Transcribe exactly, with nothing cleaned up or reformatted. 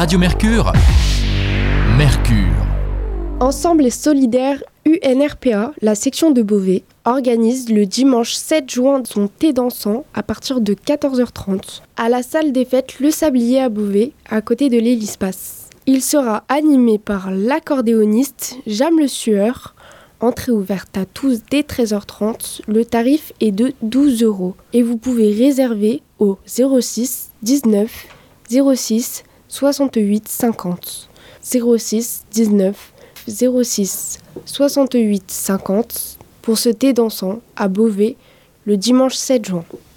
Radio Mercure. Mercure. Ensemble et solidaire U N R P A, la section de Beauvais, organise le dimanche sept juin son thé dansant à partir de quatorze heures trente à la salle des fêtes Le Sablier à Beauvais, à côté de l'Hélispace. Il sera animé par l'accordéoniste Jam Le Sueur. Entrée ouverte à tous dès treize heures trente. Le tarif est de douze euros et vous pouvez réserver au zéro six dix-neuf zéro six soixante-huit cinquante. zéro six dix-neuf zéro six soixante-huit cinquante pour ce thé dansant à Beauvais le dimanche sept juin.